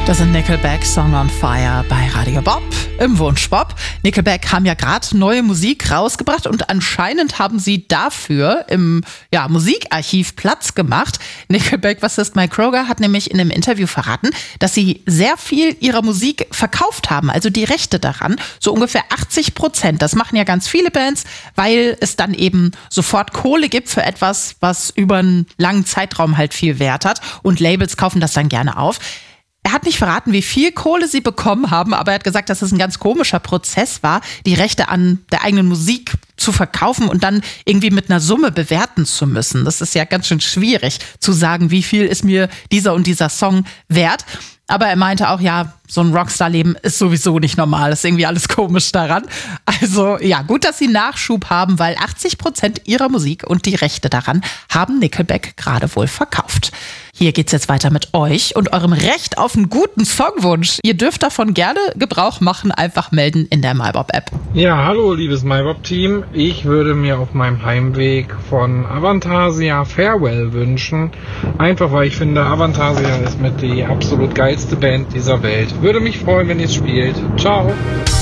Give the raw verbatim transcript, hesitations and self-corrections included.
Das sind Nickelback, Song on Fire bei Radio Bob im Wunschbob. Nickelback haben ja gerade neue Musik rausgebracht und anscheinend haben sie dafür im ja, Musikarchiv Platz gemacht. Nickelback Bassist Mike Kroger hat nämlich in einem Interview verraten, dass sie sehr viel ihrer Musik verkauft haben, also die Rechte daran, so ungefähr achtzig Prozent. Das machen ja ganz viele Bands, weil es dann eben sofort Kohle gibt für etwas, was über einen langen Zeitraum halt viel Wert hat und Labels kaufen das dann gerne auf. Er hat nicht verraten, wie viel Kohle sie bekommen haben, aber er hat gesagt, dass es ein ganz komischer Prozess war, die Rechte an der eigenen Musik zu verkaufen und dann irgendwie mit einer Summe bewerten zu müssen. Das ist ja ganz schön schwierig zu sagen, wie viel ist mir dieser und dieser Song wert. Aber er meinte auch, ja, so ein Rockstar-Leben ist sowieso nicht normal. Das ist irgendwie alles komisch daran. Also ja, gut, dass sie Nachschub haben, weil achtzig Prozent ihrer Musik und die Rechte daran haben Nickelback gerade wohl verkauft. Hier geht's jetzt weiter mit euch und eurem Recht auf einen guten Songwunsch. Ihr dürft davon gerne Gebrauch machen, einfach melden in der MyBob-App. Ja, hallo liebes MyBob-Team. Ich würde mir auf meinem Heimweg von Avantasia Farewell wünschen. Einfach weil ich finde, Avantasia ist mit die absolut geilste Band dieser Welt. Würde mich freuen, wenn ihr es spielt. Ciao.